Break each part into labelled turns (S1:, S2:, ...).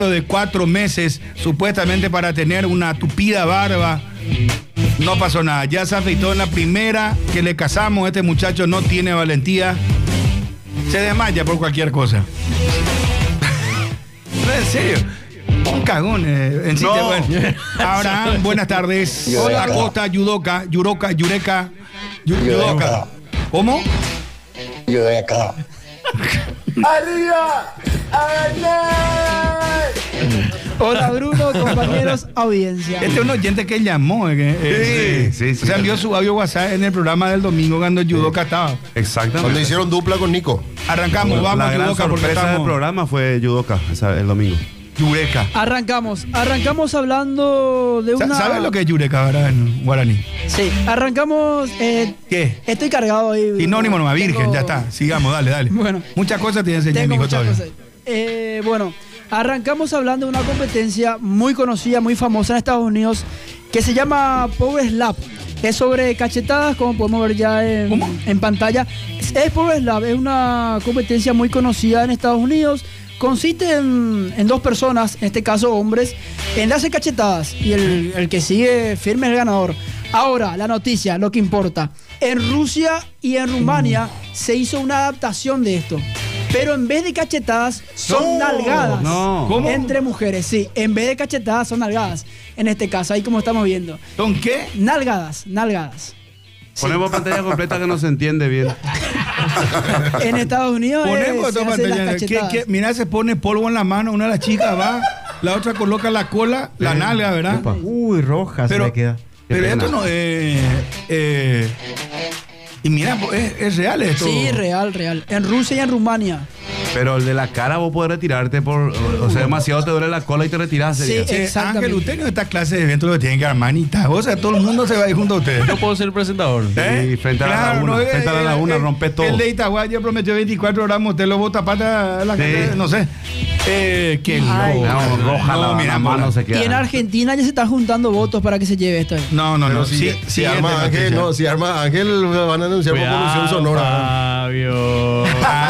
S1: de 4 meses, supuestamente para tener una tupida barba. No pasó nada, ya se afeitó en la primera que le casamos. Este muchacho no tiene valentía, se desmaya por cualquier cosa. No, en serio, un cagón en sí. No. Bueno. Abraham, buenas tardes. Hola, Costa, Yudoka. ¿Cómo?
S2: Yudoka.
S3: ¡Arriba! Hola Bruno, compañeros, audiencia.
S1: Este es un oyente que llamó. Sí. O sea, envió su audio WhatsApp en el programa del domingo cuando Yudoka estaba.
S4: Exactamente.
S2: Cuando hicieron dupla con Nico.
S1: Arrancamos, vamos,
S4: la
S1: Yudoka,
S4: gran
S1: porque
S4: sorpresa del programa fue Yudoka el domingo.
S1: Yureka.
S3: Arrancamos hablando de una...
S1: ¿Sabes lo que es Yureka, verdad, en guaraní?
S3: Sí, arrancamos...
S1: ¿Qué?
S3: Estoy cargado ahí.
S1: Sinónimo nomás, virgen, ya está. Sigamos, dale.
S3: Bueno.
S1: Muchas cosas te enseñé,
S3: Tengo
S1: hijo,
S3: muchas
S1: todavía.
S3: cosas. Bueno, arrancamos hablando de una competencia muy conocida, muy famosa en Estados Unidos, que se llama Power Slap. Es sobre cachetadas, como podemos ver ya en pantalla. Es Power Slap, es una competencia muy conocida en Estados Unidos. Consiste en 2 personas, en este caso hombres, en darse cachetadas y el que sigue firme es el ganador. Ahora, la noticia, lo que importa. En Rusia y en Rumania se hizo una adaptación de esto. Pero en vez de cachetadas, son nalgadas.
S1: ¿Cómo?
S3: Entre mujeres, sí. En vez de cachetadas, son nalgadas. En este caso, ahí como estamos viendo.
S1: ¿Son qué?
S3: Nalgadas.
S4: Ponemos pantalla completa que no se entiende bien.
S3: En Estados Unidos
S1: Ponemos
S3: se hacen las cachetadas.
S1: Mira, se pone polvo en la mano, una de las chicas va, la otra coloca la cola, la nalga, ¿verdad?
S4: Epa.
S5: Uy, roja se le queda.
S1: Pero esto no y mira, es real esto.
S3: Sí, real. En Rusia y en Rumania.
S4: Pero el de la cara vos podés retirarte por... O sea, demasiado te duele la cola y te retiras.
S3: Sí, exactamente.
S1: Ángel, usted no esta clase de eventos lo tienen que armar y tal. O sea, todo el mundo se va a ir junto a ustedes.
S5: Yo puedo ser el presentador.
S4: Sí, frente a la laguna. Frente a la laguna, rompe todo.
S1: El de Itagua ya prometió 24 horas, usted lo bota pata a la cara, no sé. Qué loco.
S4: Roja la mano se queda.
S3: Y en Argentina ya se están juntando votos para que se lleve esto.
S1: No.
S2: Si arma Ángel, van a anunciar por polución sonora.
S5: Fabio.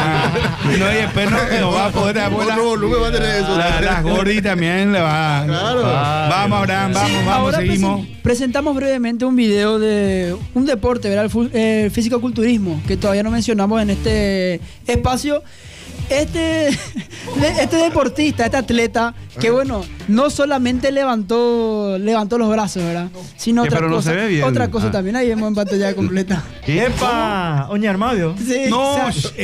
S1: No, y después no va a poder
S2: Otro volumen va a tener eso.
S1: Las gorditas también le va.
S2: Claro.
S1: Vamos, Abraham, vamos,
S3: Ahora
S1: seguimos.
S3: Presentamos brevemente un video de un deporte, ¿verdad? El fisicoculturismo, que todavía no mencionamos en este espacio. Este deportista, este atleta, que bueno, no solamente levantó los brazos, ¿verdad? Sino otra cosa,
S4: no se ve bien.
S3: Otra cosa también, ahí vemos en pantalla completa.
S5: ¡Epa! Oña Armadio.
S3: Sí,
S1: No,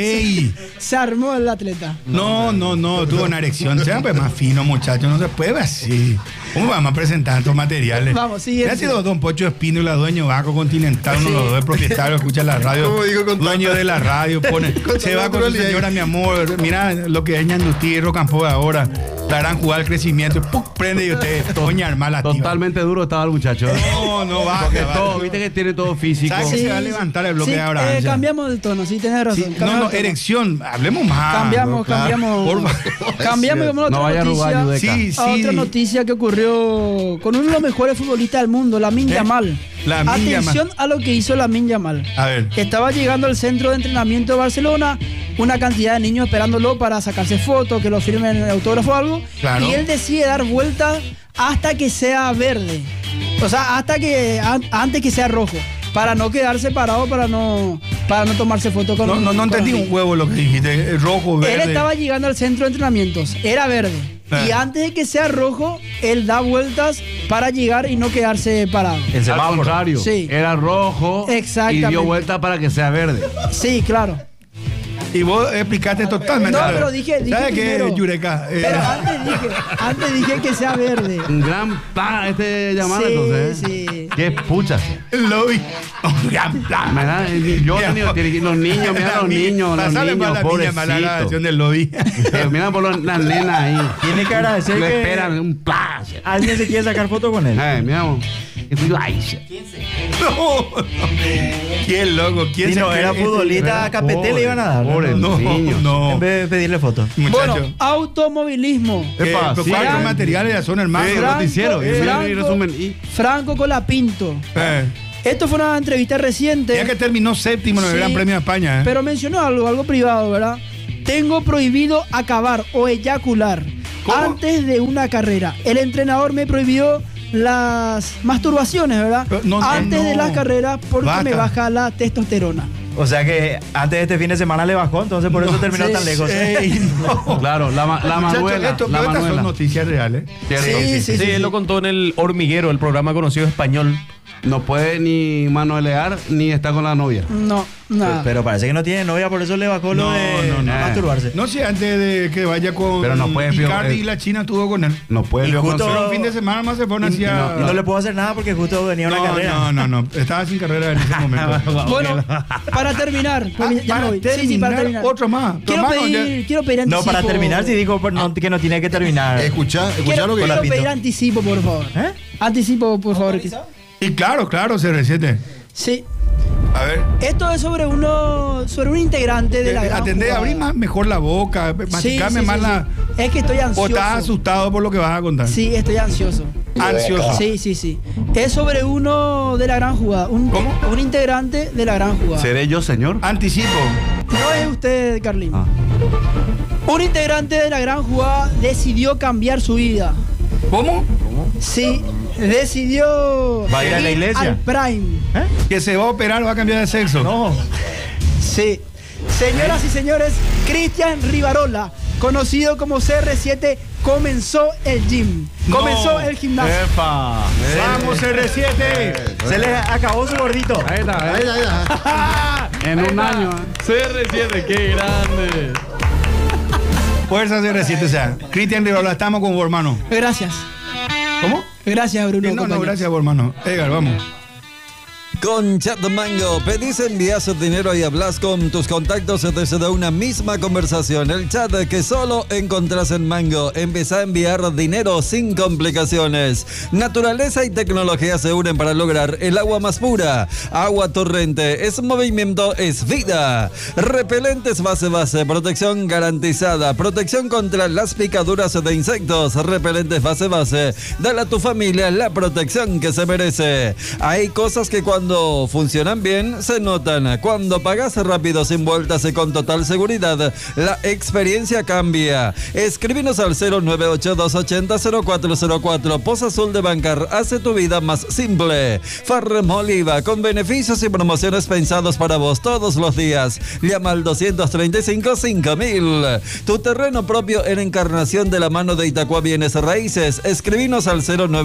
S3: se armó el atleta.
S1: No, tuvo una erección. Sean pues más fino, muchachos, no se puede ver así. ¿Cómo vamos a presentar estos materiales?
S3: Vamos, siguiente.
S1: Ha sido don Pocho Espínola, dueño de Baco Continental, uno de los dos propietarios, escucha la radio, dueño de la radio, se va con su señora, mi amor, mira lo que es Ñandutí, Rocampo ahora, la gran jugada del crecimiento, prende y usted, doña Armala.
S4: Totalmente duro estaba el muchacho.
S1: No va.
S4: Viste que tiene todo físico.
S1: ¿Sabes que se va a levantar el bloque de Abraham?
S3: Cambiamos el tono, sí, tenés razón.
S1: No, erección, hablemos más.
S3: Cambiamos. Cambiamos y vamos a otra noticia. Otra noticia que ocurrió con uno de los mejores futbolistas del mundo, Lamine Yamal. Atención a lo que hizo Lamine Yamal.
S1: A ver.
S3: Estaba llegando al centro de entrenamiento de Barcelona, una cantidad de niños esperándolo para sacarse fotos, que lo firmen el autógrafo o algo.
S1: Claro.
S3: Y él decide dar vueltas hasta que sea verde. O sea, antes que sea rojo. Para no quedarse parado, para no tomarse fotos con
S1: No entendí un huevo lo que dijiste, rojo, verde.
S3: Él estaba llegando al centro de entrenamientos, era verde. Y antes de que sea rojo, él da vueltas para llegar y no quedarse parado.
S4: Al contrario,
S3: sí.
S4: Era rojo y dio vuelta para que sea verde.
S3: Sí, claro.
S1: Y vos explicaste totalmente.
S3: No, pero dije
S1: ¿sabes
S3: primero,
S1: qué, Yureka?
S3: Pero antes dije que sea verde.
S4: Un gran plan este llamado,
S3: sí,
S4: entonces.
S3: Sí.
S4: Qué puchas.
S1: Lo vi. Un gran plan.
S4: Yo he tenido los niños, mira los niños, pobrecitos.
S1: Del lobby.
S4: Mira por las nenas ahí.
S5: Tiene que agradecer
S4: Le
S5: que
S4: esperan un plan.
S5: alguien se quiere sacar foto con él.
S4: Miramos.
S1: No. ¿Quién loco? ¿Quién
S5: Si no era futbolista, a Capeté le iban a dar.
S4: Pobre niño.
S1: No.
S5: En vez de pedirle foto.
S1: Muchacho.
S3: Bueno, automovilismo.
S4: Epa, sí.
S1: ¿Cuántos materiales ya son, hermano?
S3: Franco Colapinto. Esto fue una entrevista reciente.
S1: Ya que terminó séptimo en el Gran Premio de España.
S3: Pero mencionó algo privado, ¿verdad? Tengo prohibido acabar o eyacular. antes de una carrera. El entrenador me prohibió las masturbaciones, ¿verdad? Antes de las carreras porque me baja la testosterona.
S5: O sea que antes de este fin de semana le bajó, entonces por eso terminó tan lejos.
S4: Claro, la Manuela.
S1: Estas son noticias reales.
S4: Sí, él lo contó en El Hormiguero, el programa conocido español. No puede ni manuelear ni estar con la novia.
S3: No, nada.
S5: Pero parece que no tiene novia, por eso le bajó lo de masturbarse.
S1: No sé, antes de que vaya con
S4: pero no puede,
S1: Icardi y la China estuvo con él.
S4: No puede.
S5: Y justo
S1: un fin de semana más se pone así a...
S5: Y no le puedo hacer nada porque justo venía una carrera.
S1: No. Estaba sin carrera en ese momento.
S3: Bueno, para terminar.
S1: Para terminar. Otro más.
S3: Quiero pedir anticipo.
S5: No, para terminar, si dijo que no tiene que terminar.
S2: Escuchá lo que
S3: quiero pedir anticipo, por favor. Anticipo, por favor.
S1: Y claro, CR7.
S3: Sí.
S1: A ver.
S3: Esto es sobre un integrante de la gran
S1: Atendé, abrí mejor la boca, masticame más la...
S3: Es que estoy ansioso.
S1: ¿O estás asustado por lo que vas a contar?
S3: Sí, estoy ansioso.
S1: ¿Ansioso?
S3: Sí. Es sobre uno de la gran jugada.
S1: ¿Cómo?
S3: Un integrante de la gran jugada.
S4: ¿Seré yo, señor?
S1: Anticipo.
S3: No es usted, Carlín. Un integrante de la gran jugada decidió cambiar su vida.
S1: ¿Cómo?
S3: Sí, decidió
S5: ¿Va a ir a la iglesia?
S3: Al Prime.
S1: ¿Que se va a operar o va a cambiar de sexo?
S5: No.
S3: Sí. Señoras y señores, Cristian Rivarola, conocido como CR7, comenzó el gym. Comenzó el gimnasio.
S4: ¡Epa!
S1: ¡Vamos, CR7!
S5: Se le acabó su gordito.
S4: Ahí está. En un año. CR7, qué grande.
S1: Fuerza CR7, o sea. Cristian Rivarola, estamos con vos, hermano.
S3: Gracias.
S1: ¿Cómo?
S3: Gracias, Bruno.
S1: No, gracias, vos, hermano. Edgar, vamos.
S6: Con Chat Mango, pedís, envías dinero y hablas con tus contactos desde una misma conversación. El chat que solo encontrás en Mango. Empezá a enviar dinero sin complicaciones. Naturaleza y tecnología se unen para lograr el agua más pura. Agua Torrente es movimiento, es vida. Repelentes base, protección garantizada. Protección contra las picaduras de insectos. Repelentes base. Dale a tu familia la protección que se merece. Hay cosas que cuando funcionan bien, se notan. Cuando pagas rápido, sin vueltas y con total seguridad, la experiencia cambia. Escríbenos al 098-280-0404. Poza Azul de Bancar hace tu vida más simple. Farm Oliva, con beneficios y promociones pensados para vos todos los días. Llama al 235-5000. Tu terreno propio en Encarnación, de la mano de Itacua Bienes Raíces. Escribinos al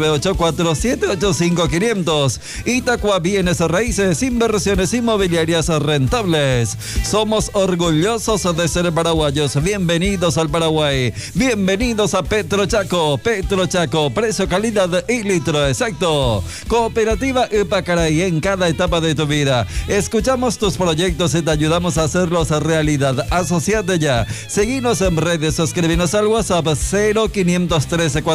S6: 0984-785-500. Itacua Bienes Raíces, inversiones inmobiliarias rentables. Somos orgullosos de ser paraguayos. Bienvenidos al Paraguay. Bienvenidos a Petrochaco. Petrochaco, precio, calidad y litro exacto. Cooperativa Ipacaraí, en cada etapa de tu vida. Escuchamos tus proyectos y te ayudamos a hacerlos realidad. Asociate ya. Seguinos en redes, suscríbenos al WhatsApp 0513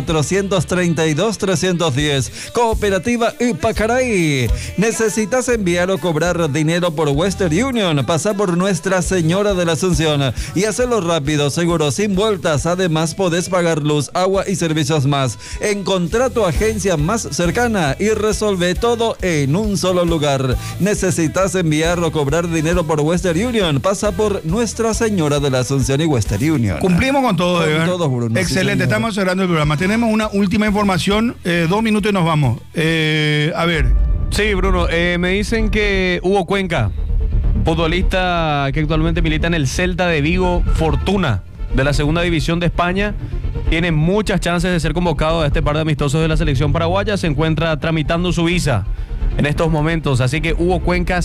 S6: 432 310. Cooperativa Ipacaraí. ¿Necesitas enviar o cobrar dinero por Western Union? Pasa por Nuestra Señora de la Asunción y hazlo rápido, seguro, sin vueltas. Además, podés pagar luz, agua y servicios más. Encontrá tu agencia más cercana y resolve todo en un solo lugar. ¿Necesitas enviar o cobrar dinero por Western Union? Pasa por Nuestra Señora de la Asunción y Western Union.
S1: Cumplimos con todo,
S6: Bruno.
S1: Excelente, sí, estamos cerrando el programa. Tenemos una última información, 2 minutos y nos vamos. A ver.
S4: Sí, Bruno, me dicen que Hugo Cuenca, futbolista que actualmente milita en el Celta de Vigo, Fortuna, de la segunda división de España, tiene muchas chances de ser convocado a este par de amistosos de la selección paraguaya. Se encuentra tramitando su visa en estos momentos, así que Hugo Cuenca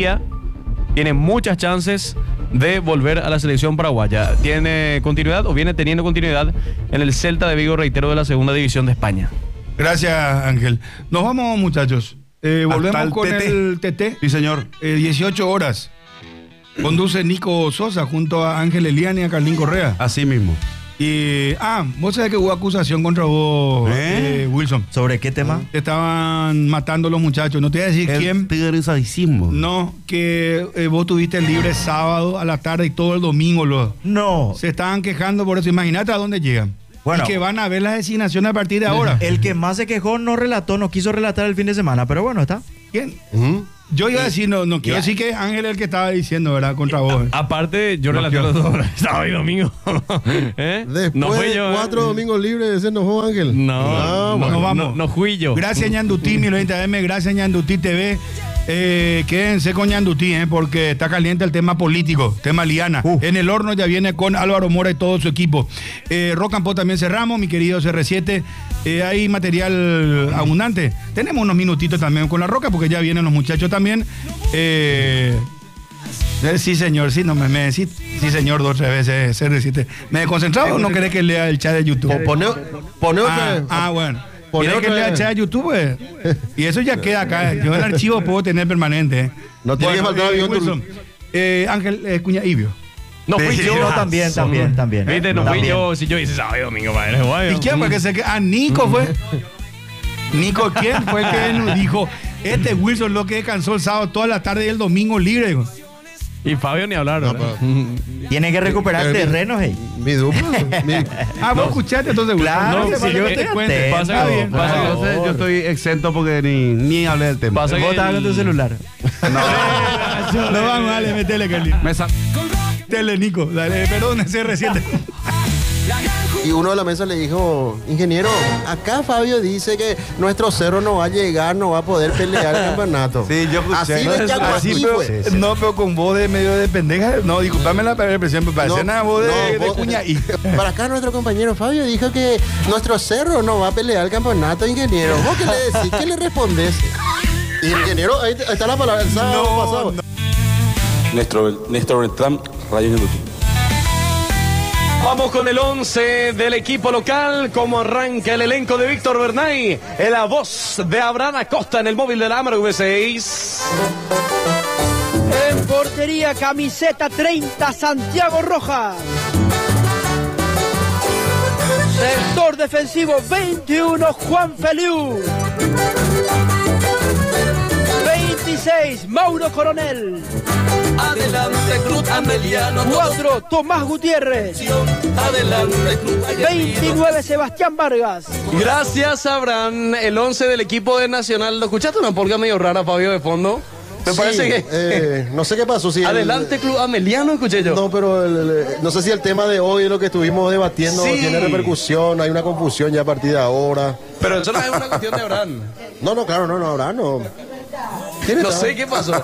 S4: tiene muchas chances de volver a la selección paraguaya. Tiene continuidad o viene teniendo continuidad en el Celta de Vigo, reitero, de la segunda división de España.
S1: Gracias, Ángel. Nos vamos, muchachos. Volvemos con el TT.
S4: Sí, señor.
S1: 18 horas. Conduce Nico Sosa junto a Ángel Eliani y a Carlín Correa.
S4: Así mismo.
S1: Y, vos sabés que hubo acusación contra vos, Wilson.
S5: ¿Sobre qué tema?
S1: Te estaban matando los muchachos. No te voy a decir quién.
S4: Tigresadísimo.
S1: No, que vos tuviste el libre sábado a la tarde y todo el domingo.
S5: No.
S1: Se estaban quejando por eso. Imagínate a dónde llegan. Bueno, y que van a ver las designaciones a partir de ahora.
S5: El que más se quejó no quiso relatar el fin de semana, pero bueno, está.
S1: ¿Quién? Yo iba a decir, no quiero decir que Ángel es el que estaba diciendo, ¿verdad? Contra vos.
S4: Aparte, yo relaté los dos, sábado y domingo.
S2: Después
S4: no fui
S2: de
S4: yo,
S2: 4 domingos libres, ¿se enojó Ángel?
S4: No,
S1: nos vamos.
S4: No fui yo.
S1: Gracias Ñandutí, 1020 AM, gracias Ñandutí TV. Quédense con Ñandutí, porque está caliente el tema político, tema liana. En el horno ya viene con Álvaro Mora y todo su equipo. Rock and Pop también cerramos, mi querido CR7. Hay material abundante. Tenemos unos minutitos también con la Roca, porque ya vienen los muchachos también. Sí, señor, sí, no me decís. Sí, señor, 2 o 3 veces CR7. ¿Me he concentrado o no querés que lea el chat de YouTube?
S2: Pone otra.
S1: Bueno. ¿Quieres que lea el chat de YouTube? Y eso ya queda acá. Yo el archivo puedo tener permanente.
S2: No tiene que faltar
S1: Wilson. Ángel Cuña Ibio.
S4: No fui yo.
S5: No, también.
S4: Viste, no fui yo. Si yo hice sábado y domingo, padre.
S1: ¿Y quién fue que se quedó? Nico fue. Nico, ¿quién fue que nos dijo? Este Wilson lo que descansó el sábado toda la tarde y el domingo libre.
S4: Y Fabio ni hablar, ¿verdad?
S5: Tiene que recuperar terrenos, hey.
S2: Mi dupla.
S1: Vos escuchaste entonces, Wilson.
S5: Claro,
S1: No,
S5: si yo te cuento.
S4: Pasa que
S7: Yo estoy exento porque ni hablé del tema.
S4: Pasa que
S5: Vos estabas con tu celular.
S1: No vamos, dale, metele, Kelly. Tele, Nico. Dale, perdón, ese reciente.
S2: Y uno de la mesa le dijo, ingeniero, acá Fabio dice que nuestro cerro no va a llegar, no va a poder pelear el campeonato.
S5: Sí, yo escuché.
S2: Así de Yaguatí fue.
S1: No, pero con voz de medio de pendeja. No, disculpame la expresión, pero parece una voz de cuña.
S2: Para acá nuestro compañero Fabio dijo que nuestro cerro no va a pelear el campeonato, ingeniero. ¿Vos qué le decís? ¿Qué le respondés? Y el ingeniero, ahí está la palabra, el sábado pasado.
S8: Néstor Beltrán, Radio Ñandutí.
S4: Vamos con el 11 del equipo local. Cómo arranca el elenco de Víctor Bernay. En la voz de Abraham Acosta en el móvil de la Amargo V6.
S3: En portería, camiseta 30, Santiago Rojas. Sector defensivo 21, Juan Feliu. 26, Mauro Coronel.
S9: Adelante, Club Ameliano.
S3: 4, Tomás Gutiérrez.
S9: Adelante, Club
S3: 29, Sebastián Vargas.
S4: Gracias, Abraham. El 11 del equipo de Nacional. ¿Lo escuchaste? Una polka medio rara, Fabio, de fondo. Me parece que...
S2: no sé qué pasó. Si
S4: Adelante, Club Ameliano, escuché yo.
S2: No, pero no sé si el tema de hoy, lo que estuvimos debatiendo, tiene repercusión, hay una confusión ya a partir de ahora.
S4: Pero eso no es una cuestión de Abraham.
S2: No, claro, no, Abraham no.
S4: No sé qué pasó.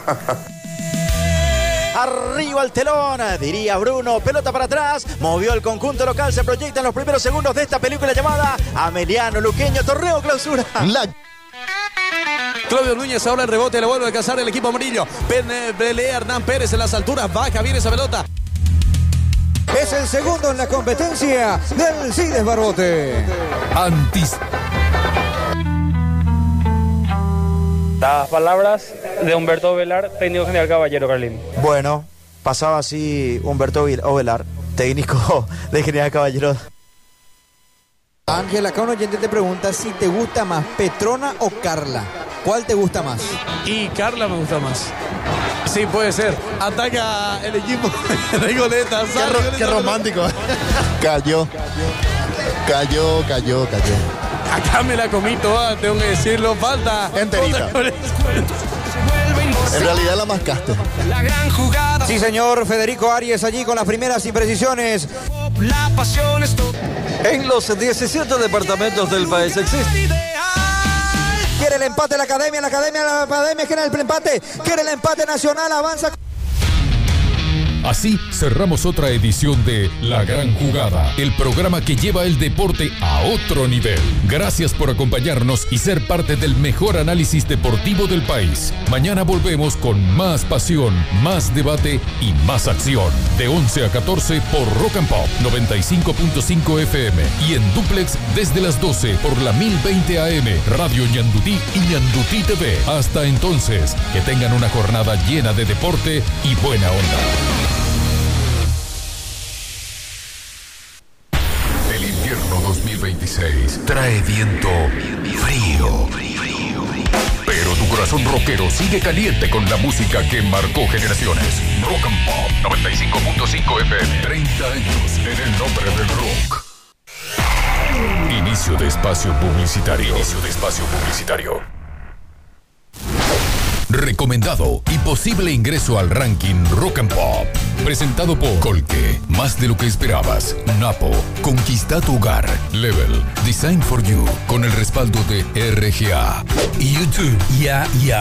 S5: Arriba el telón, diría Bruno, pelota para atrás, movió el conjunto local, se proyecta en los primeros segundos de esta película llamada Ameliano Luqueño, torneo clausura.
S9: Claudio Núñez, ahora el rebote, le vuelve a alcanzar el equipo amarillo. Pelea Hernán Pérez en las alturas, baja bien esa pelota.
S10: Es el segundo en la competencia del Cides Barbote.
S11: Las palabras de Humberto Ovelar, técnico general Caballero, Carlín.
S5: Bueno, pasaba así Humberto Ovelar, técnico de General Caballero.
S10: Ángel, acá un oyente te pregunta si te gusta más Petrona o Carla. ¿Cuál te gusta más?
S9: Y Carla me gusta más. Sí, puede ser. Ataca el equipo de Goleta.
S2: Qué romántico. Cayó.
S9: Acá me la comí toda, tengo que decirlo. Falta
S2: enterita. En realidad la mascaste.
S9: La gran jugada.
S10: Sí, señor. Federico Arias allí con las primeras imprecisiones.
S9: La pasión es todo.
S6: En los 17 departamentos del país existe.
S10: Quiere el empate la academia quiere el empate. Quiere el empate Nacional, avanza.
S12: Así cerramos otra edición de La Gran Jugada, el programa que lleva el deporte a otro nivel. Gracias por acompañarnos y ser parte del mejor análisis deportivo del país. Mañana volvemos con más pasión, más debate y más acción. De 11 a 14 por Rock and Pop 95.5 FM y en duplex desde las 12 por la 1020 AM, Radio Ñandutí y Ñandutí TV. Hasta entonces, que tengan una jornada llena de deporte y buena onda. El invierno 2026 trae viento frío. Pero tu corazón rockero sigue caliente con la música que marcó generaciones. Rock and Pop 95.5 FM. 30 años en el nombre del rock. Inicio de espacio publicitario. recomendado y posible ingreso al ranking Rock and Pop. Presentado por Colque, más de lo que esperabas. Napo, conquista tu hogar. Level, Design for You, con el respaldo de RGA. Y YouTube, ya.